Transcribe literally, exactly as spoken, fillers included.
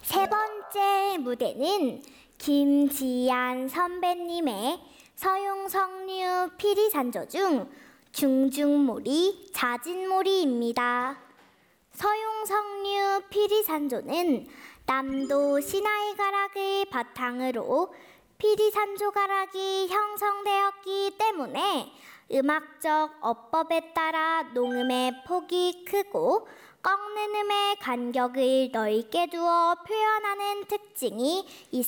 세 번째 무대는 김지한 선배님의 서용석류 피리산조 중 중중몰이 자진몰이입니다. 서용석류 피리산조는 남도 시나이 가락을 바탕으로 피리산조 가락이 형성되었기 때문에 음악적 어법에 따라 농음의 폭이 크고 꺾는 음의 간격을 넓게 두어 표현하는 특징이 있습니다.